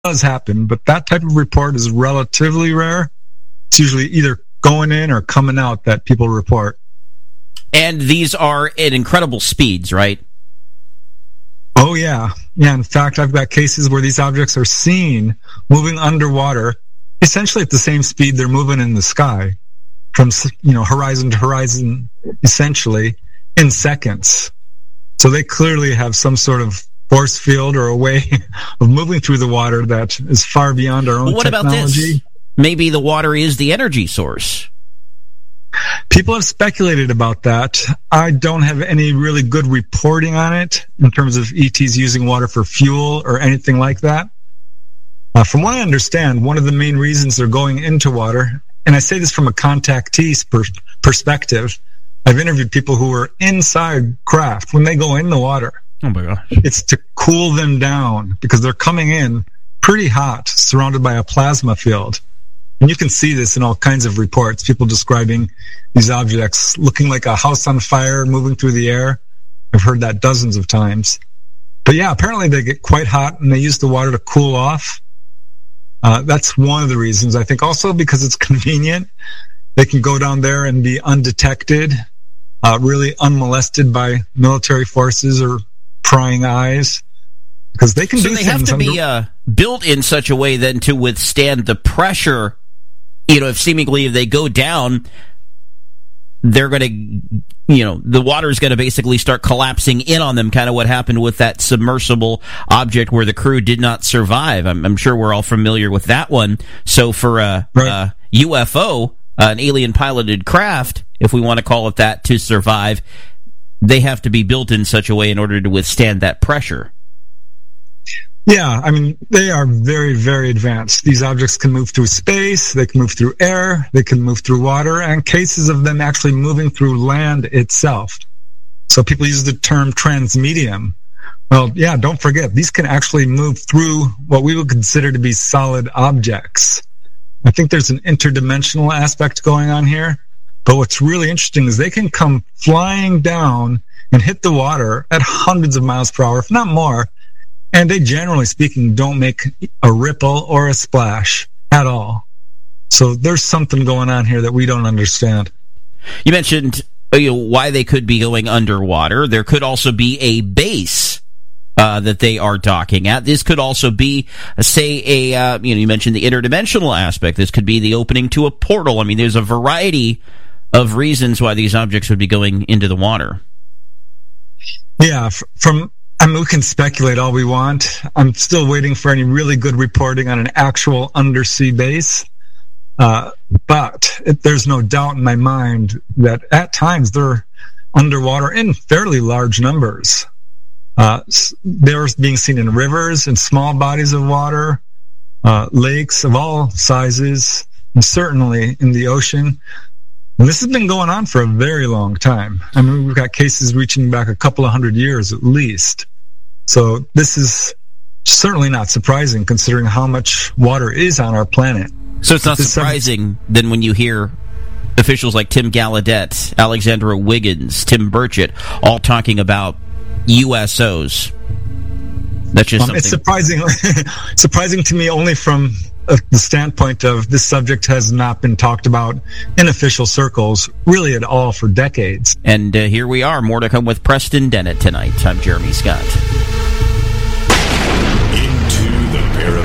does happen, but that type of report is relatively rare. It's usually either going in or coming out that people report. And these are at incredible speeds, right? Oh, yeah. Yeah, in fact, I've got cases where these objects are seen moving underwater, essentially at the same speed they're moving in the sky, from horizon to horizon, essentially, in seconds. So they clearly have some sort of force field or a way of moving through the water that is far beyond our own technology. What about this? Maybe the water is the energy source. People have speculated about that. I don't have any really good reporting on it in terms of ETs using water for fuel or anything like that. From what I understand, one of the main reasons they're going into water, and I say this from a contactee's perspective, I've interviewed people who are inside craft. When they go in the water, oh my gosh, it's to cool them down because they're coming in pretty hot, surrounded by a plasma field. And you can see this in all kinds of reports, people describing these objects looking like a house on fire moving through the air. I've heard that dozens of times. But yeah, apparently they get quite hot and they use the water to cool off. That's one of the reasons. I think also because it's convenient. They can go down there and be undetected, really unmolested by military forces or prying eyes. Because they can do things. So they have to be built in such a way then to withstand the pressure. If seemingly if they go down, they're going to, the water is going to basically start collapsing in on them, kind of what happened with that submersible object where the crew did not survive. I'm sure we're all familiar with that one. So for a UFO, an alien-piloted craft, if we want to call it that, to survive, they have to be built in such a way in order to withstand that pressure. Yeah, I mean, they are very, very advanced. These objects can move through space, they can move through air, they can move through water, and cases of them actually moving through land itself. So people use the term transmedium. Well, yeah, don't forget, these can actually move through what we would consider to be solid objects. I think there's an interdimensional aspect going on here, but what's really interesting is they can come flying down and hit the water at hundreds of miles per hour, if not more, and they, generally speaking, don't make a ripple or a splash at all. So there's something going on here that we don't understand. You mentioned why they could be going underwater. There could also be a base that they are docking at. This could also be, say, you mentioned the interdimensional aspect. This could be the opening to a portal. I mean, there's a variety of reasons why these objects would be going into the water. Yeah, we can speculate all we want. I'm still waiting for any really good reporting on an actual undersea base. But there's no doubt in my mind that at times they're underwater in fairly large numbers. They're being seen in rivers and small bodies of water, lakes of all sizes, and certainly in the ocean. And this has been going on for a very long time. I mean, we've got cases reaching back a couple of 100 years at least. So this is certainly not surprising considering how much water is on our planet. So it's not surprising then when you hear officials like Tim Gallaudet, Alexandra Wiggins, Tim Burchett, all talking about USOs. That's just something. It's surprising to me only from the standpoint of this subject has not been talked about in official circles really at all for decades. And here we are, more to come with Preston Dennett tonight. I'm Jeremy Scott. Into the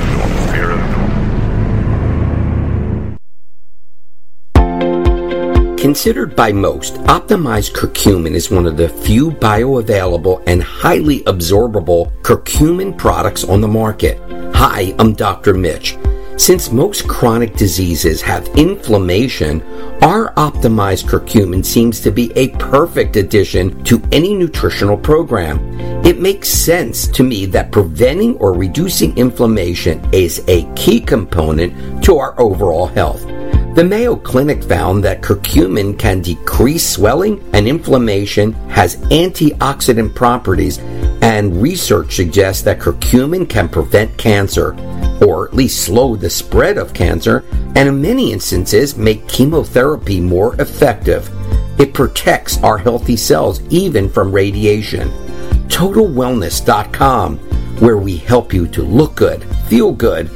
paranormal. Considered by most, optimized curcumin is one of the few bioavailable and highly absorbable curcumin products on the market. Hi, I'm Dr. Mitch. Since most chronic diseases have inflammation, our optimized curcumin seems to be a perfect addition to any nutritional program. It makes sense to me that preventing or reducing inflammation is a key component to our overall health. The Mayo Clinic found that curcumin can decrease swelling and inflammation, has antioxidant properties, and research suggests that curcumin can prevent cancer, or at least slow the spread of cancer, and in many instances make chemotherapy more effective. It protects our healthy cells even from radiation. TotalWellness.com. where we help you to look good, feel good,